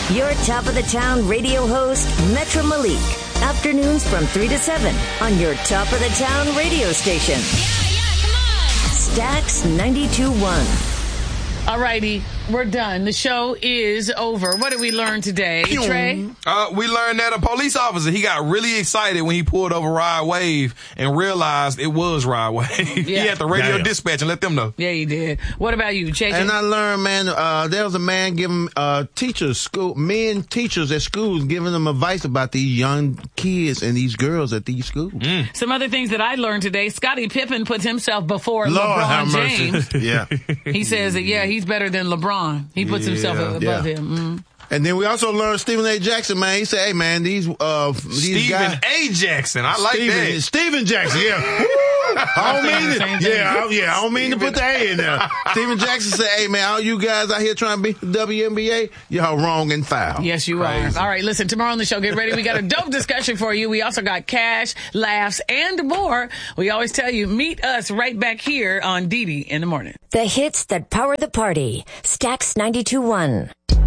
Your top of the town radio host, Metro Malik. Afternoons from 3 to 7 on your top of the town radio station. Yeah, come on. Stax 92.1. All righty, we're done. The show is over. What did we learn today, Trey? We learned that a police officer, he got really excited when he pulled over Rod Wave and realized it was Rod Wave. Yeah. He had to radio dispatch and let them know. Yeah, he did. What about you, JJ? And I learned, man, there was a man giving men teachers at schools giving them advice about these young kids and these girls at these schools. Some other things that I learned today. Scottie Pippen puts himself before Lord have LeBron mercy. James. Yeah. He says that, he's better than LeBron. He puts himself above him. And then we also learned Stephen A. Jackson, man. He said, hey, man, these Stephen guys. A. Jackson. I like that. Stephen Jackson, yeah. I don't mean to put the A in there. Stephen Jackson said, hey, man, all you guys out here trying to be the WNBA, y'all wrong and foul. Yes, you are. All right, listen, tomorrow on the show, get ready. We got a dope discussion for you. We also got cash, laughs, and more. We always tell you, meet us right back here on Didi in the morning. The hits that power the party. Stax 92.1.